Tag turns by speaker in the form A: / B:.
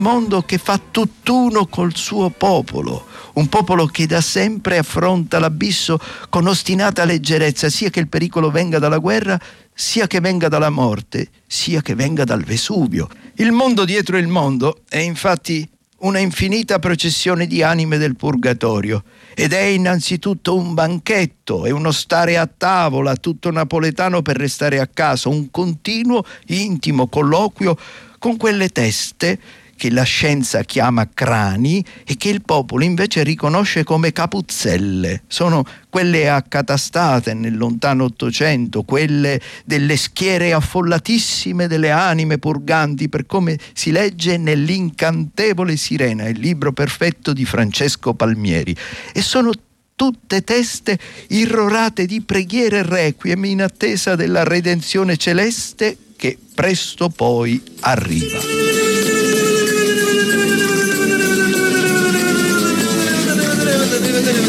A: mondo che fa tutt'uno col suo popolo, un popolo che da sempre affronta l'abisso con ostinata leggerezza, sia che il pericolo venga dalla guerra, sia che venga dalla morte, sia che venga dal Vesuvio. Il mondo dietro il mondo è infatti una infinita processione di anime del purgatorio, ed è innanzitutto un banchetto, è uno stare a tavola tutto napoletano per restare a casa, un continuo intimo colloquio con quelle teste che la scienza chiama crani e che il popolo invece riconosce come capuzzelle. Sono quelle accatastate nel lontano Ottocento, quelle delle schiere affollatissime delle anime purganti, per come si legge nell'Incantevole Sirena, il libro perfetto di Francesco Palmieri. E sono tutte teste irrorate di preghiere e requiem in attesa della redenzione celeste che presto poi arriva.